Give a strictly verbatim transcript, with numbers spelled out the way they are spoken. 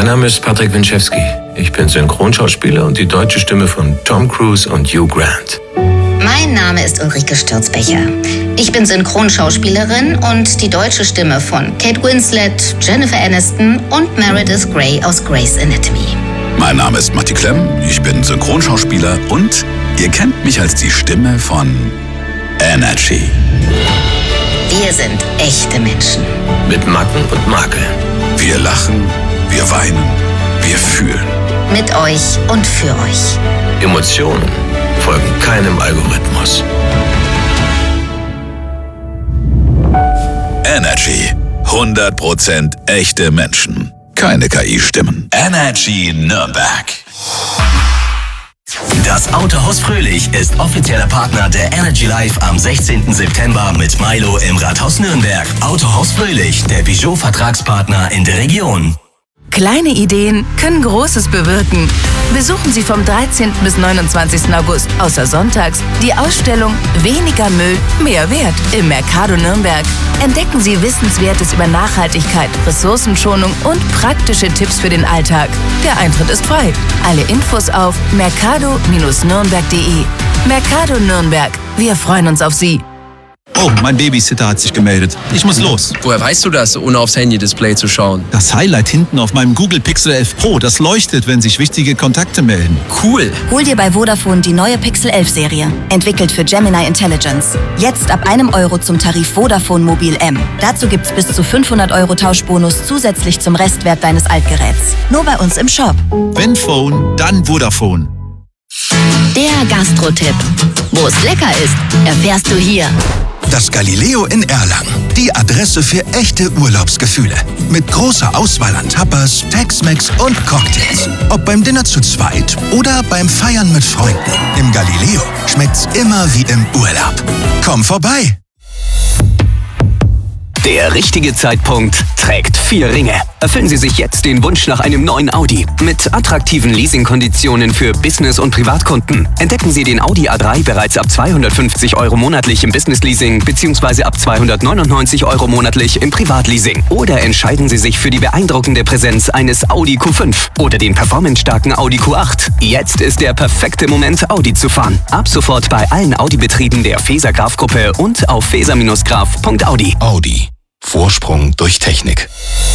Mein Name ist Patrick Winczewski. Ich bin Synchronschauspieler und die deutsche Stimme von Tom Cruise und Hugh Grant. Mein Name ist Ulrike Stürzbecher. Ich bin Synchronschauspielerin und die deutsche Stimme von Kate Winslet, Jennifer Aniston und Meredith Grey aus Grey's Anatomy. Mein Name ist Matti Klemm, ich bin Synchronschauspieler und ihr kennt mich als die Stimme von Energy. Wir sind echte Menschen. Mit Macken und Makeln. Wir lachen, wir weinen, wir fühlen. Mit euch und für euch. Emotionen folgen keinem Algorithmus. Energy. hundert Prozent echte Menschen. Keine K I-Stimmen. Energy Nürnberg. Das Autohaus Fröhlich ist offizieller Partner der Energy Live am sechzehnten September mit Milo im Rathaus Nürnberg. Autohaus Fröhlich, der Peugeot-Vertragspartner in der Region. Kleine Ideen können Großes bewirken. Besuchen Sie vom dreizehnten bis neunundzwanzigsten August außer sonntags die Ausstellung Weniger Müll, mehr Wert im Mercado Nürnberg. Entdecken Sie Wissenswertes über Nachhaltigkeit, Ressourcenschonung und praktische Tipps für den Alltag. Der Eintritt ist frei. Alle Infos auf mercado Bindestrich nürnberg punkt de. Mercado Nürnberg. Wir freuen uns auf Sie. Oh, mein Babysitter hat sich gemeldet. Ich muss los. Woher weißt du das, ohne aufs Handy-Display zu schauen? Das Highlight hinten auf meinem Google Pixel elf Pro, das leuchtet, wenn sich wichtige Kontakte melden. Cool. Hol dir bei Vodafone die neue Pixel elf Serie. Entwickelt für Gemini Intelligence. Jetzt ab einem Euro zum Tarif Vodafone Mobil M. Dazu gibt's bis zu fünfhundert Euro Tauschbonus zusätzlich zum Restwert deines Altgeräts. Nur bei uns im Shop. Wenn Phone, dann Vodafone. Der Gastro-Tipp. Wo es lecker ist, erfährst du hier. Das Galileo in Erlangen. Die Adresse für echte Urlaubsgefühle. Mit großer Auswahl an Tapas, Tex-Mex und Cocktails. Ob beim Dinner zu zweit oder beim Feiern mit Freunden. Im Galileo schmeckt's immer wie im Urlaub. Komm vorbei! Der richtige Zeitpunkt trägt vier Ringe. Erfüllen Sie sich jetzt den Wunsch nach einem neuen Audi. Mit attraktiven Leasingkonditionen für Business- und Privatkunden. Entdecken Sie den Audi A drei bereits ab zweihundertfünfzig Euro monatlich im Business-Leasing bzw. ab zweihundertneunundneunzig Euro monatlich im Privatleasing. Oder entscheiden Sie sich für die beeindruckende Präsenz eines Audi Q fünf oder den performancestarken Audi Q acht. Jetzt ist der perfekte Moment, Audi zu fahren. Ab sofort bei allen Audi-Betrieben der Feser Graf-Gruppe und auf feser Bindestrich graf punkt audi. Audi. Vorsprung durch Technik.